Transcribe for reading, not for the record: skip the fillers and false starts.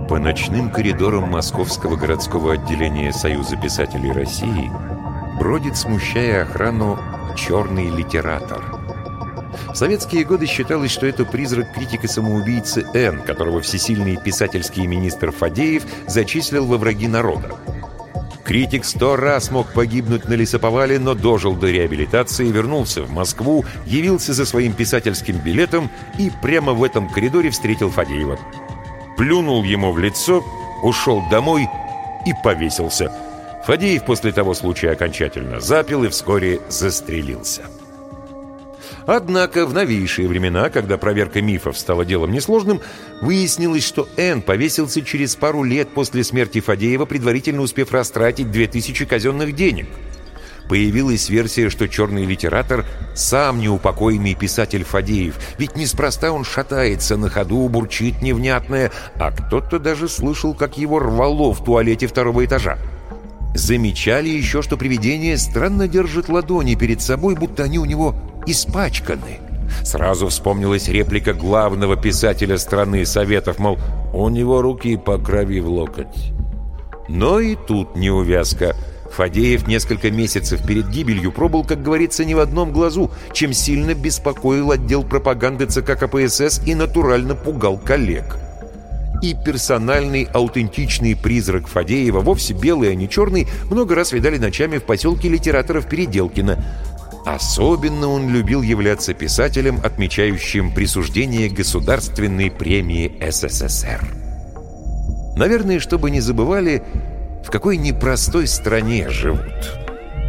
По ночным коридорам Московского городского отделения Союза писателей России бродит, смущая охрану, черный литератор. В советские годы считалось, что это призрак критика-самоубийцы Н., которого всесильный писательский министр Фадеев зачислил во враги народа. Критик 100 раз мог погибнуть на лесоповале, но дожил до реабилитации, вернулся в Москву, явился за своим писательским билетом и прямо в этом коридоре встретил Фадеева. Плюнул ему в лицо, ушел домой и повесился. Фадеев после того случая окончательно запил и вскоре застрелился. Однако в новейшие времена, когда проверка мифов стала делом несложным, выяснилось, что Н. повесился через пару лет после смерти Фадеева, предварительно успев растратить 2000 казенных денег. Появилась версия, что черный литератор — сам неупокоенный писатель Фадеев, ведь неспроста он шатается на ходу, бурчит невнятное, а кто-то даже слышал, как его рвало в туалете 2-го этажа. Замечали еще, что привидение странно держит ладони перед собой, будто они у него испачканы. Сразу вспомнилась реплика главного писателя страны Советов, мол, у него руки по крови в локоть. Но и тут неувязка. Фадеев несколько месяцев перед гибелью пробыл, как говорится, не в одном глазу, чем сильно беспокоил отдел пропаганды ЦК КПСС и натурально пугал коллег. И персональный, аутентичный призрак Фадеева, вовсе белый, а не черный, много раз видали ночами в поселке литераторов Переделкино. Особенно он любил являться писателем, отмечающим присуждение Государственной премии СССР. Наверное, чтобы не забывали, в какой непростой стране живут.